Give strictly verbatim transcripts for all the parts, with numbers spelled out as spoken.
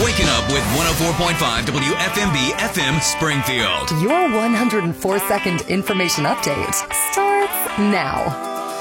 Waking up with one oh four point five W F M B F M Springfield. Your one hundred four second information update starts now.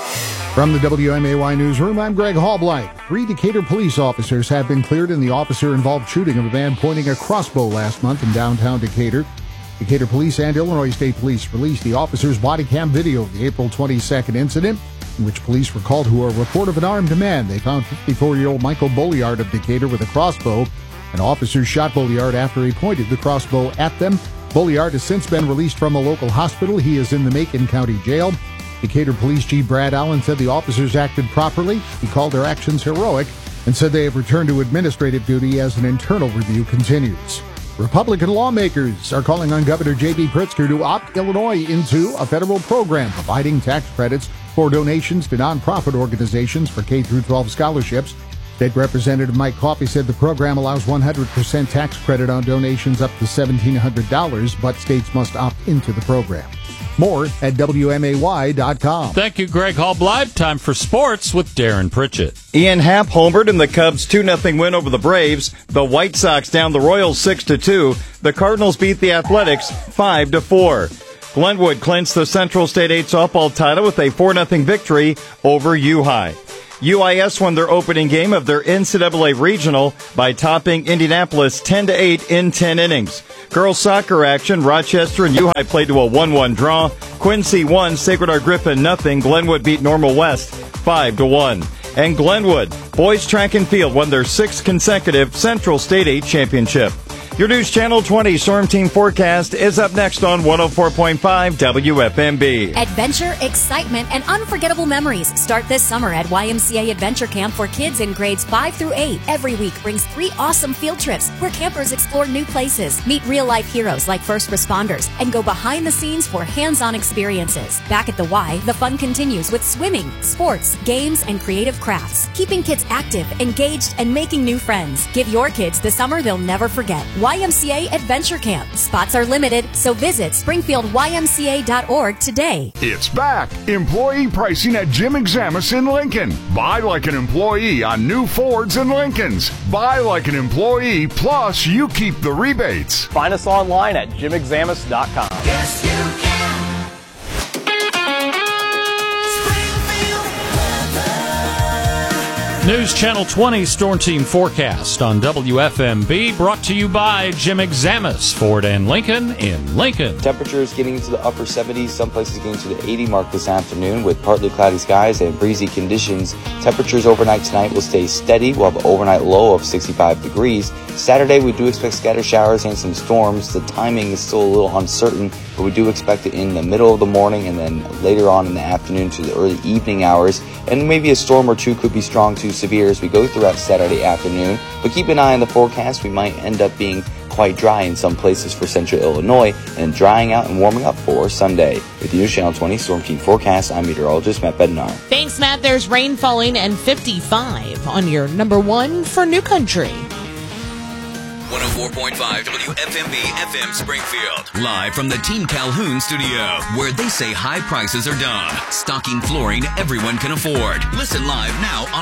From the W M A Y Newsroom, I'm Greg Hallblight. Three Decatur police officers have been cleared in the officer-involved shooting of a man pointing a crossbow last month in downtown Decatur. Decatur Police and Illinois State Police released the officer's body cam video of the April twenty-second incident, in which police were called to a report of an armed man. They found fifty-four-year-old Michael Bolliard of Decatur with a crossbow, and officers shot Bolliard after he pointed the crossbow at them. Bolliard has since been released from a local hospital. He is in the Macon County Jail. Decatur Police Chief Brad Allen said the officers acted properly. He called their actions heroic and said they have returned to administrative duty as an internal review continues. Republican lawmakers are calling on Governor J B Pritzker to opt Illinois into a federal program providing tax credits for donations to nonprofit organizations for K through twelve scholarships. State Representative Mike Coffey said the program allows one hundred percent tax credit on donations up to seventeen hundred dollars, but states must opt into the program. More at W M A Y dot com. Thank you, Greg Hallblight. Time for sports with Darren Pritchett. Ian Happ homered in the Cubs' two nothing win over the Braves. The White Sox down the Royals six to two. The Cardinals beat the Athletics five to four. Glenwood clinched the Central State eight softball title with a four nothing victory over U High. U I S won their opening game of their N C double A Regional by topping Indianapolis ten to eight in ten innings. Girls soccer action, Rochester and U High played to a one one draw. Quincy won, Sacred Heart Griffin nothing. Glenwood beat Normal West five to one. And Glenwood, boys track and field, won their sixth consecutive Central State eight championship. Your News Channel twenty Storm Team forecast is up next on one oh four point five W F M B. Adventure, excitement, and unforgettable memories start this summer at Y M C A Adventure Camp for kids in grades five through eight. Every week brings three awesome field trips where campers explore new places, meet real-life heroes like first responders, and go behind the scenes for hands-on experiences. Back at the Y, the fun continues with swimming, sports, games, and creative crafts, keeping kids active, engaged, and making new friends. Give your kids the summer they'll never forget. Y M C A Adventure Camp. Spots are limited, so visit Springfield Y M C A dot org today. It's back. Employee pricing at Jim Examus in Lincoln. Buy like an employee on new Fords and Lincolns. Buy like an employee, plus you keep the rebates. Find us online at Jim Examus dot com. Yes, you can. News Channel twenty Storm Team forecast on W F M B, brought to you by Jim Examus, Ford and Lincoln in Lincoln. Temperatures getting into the upper seventies, some places getting to the eighty mark this afternoon with partly cloudy skies and breezy conditions. Temperatures overnight tonight will stay steady. We'll have an overnight low of sixty-five degrees. Saturday, we do expect scattered showers and some storms. The timing is still a little uncertain, but we do expect it in the middle of the morning and then later on in the afternoon to the early evening hours. And maybe a storm or two could be strong to severe as we go throughout Saturday afternoon. But keep an eye on the forecast. We might end up being quite dry in some places for central Illinois and drying out and warming up for Sunday. With the News Channel twenty Storm Team forecast, I'm meteorologist Matt Bednar. Thanks, Matt. There's rain falling and fifty-five on your number one for New Country. one oh four point five W F M B F M Springfield. Live from the Team Calhoun studio, where they say high prices are done. Stocking flooring everyone can afford. Listen live now on